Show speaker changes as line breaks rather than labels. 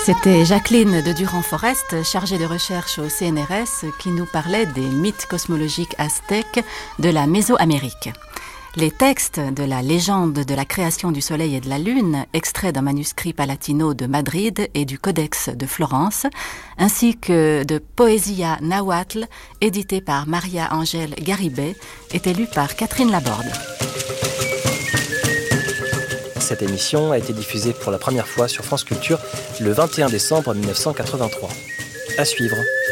C'était Jacqueline de Durand-Forest, chargée de recherche au CNRS, qui nous parlait des mythes cosmologiques aztèques de la Mésoamérique. Les textes de la légende de la création du Soleil et de la Lune, extraits d'un manuscrit palatino de Madrid et du Codex de Florence, ainsi que de Poésia Nahuatl, édité par Maria Ángel Garibay, étaient lus par Catherine Laborde.
Cette émission a été diffusée pour la première fois sur France Culture le 21 décembre 1983. À suivre.